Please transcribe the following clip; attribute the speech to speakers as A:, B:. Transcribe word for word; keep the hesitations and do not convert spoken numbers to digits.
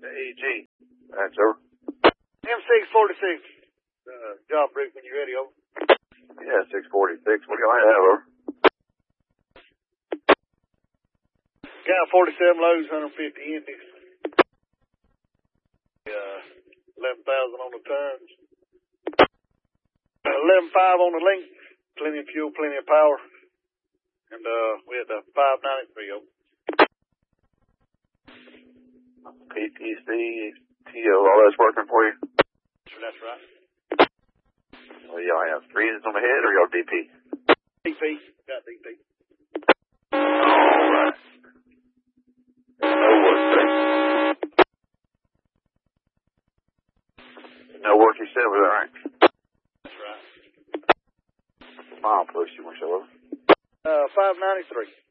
A: E G. That's over.
B: M six forty-six. Uh, job brick when you're ready, over.
A: Yeah, six forty-six. What do y'all have, over?
B: Got forty-seven loads, one hundred fifty empties. Uh, eleven thousand on the tons. eleven five on the length. Plenty of fuel, plenty of power. And uh, we had the five ninety-three, over.
A: P T C, T O, all that's working for you?
B: That's right.
A: Well, y'all have freezes on the head or y'all D P?
B: D P. Got D P.
A: Alright. No work, sir. No work, you said, was that right?
B: That's right.
A: Mile push, you want to show over?
B: Uh, five ninety-three.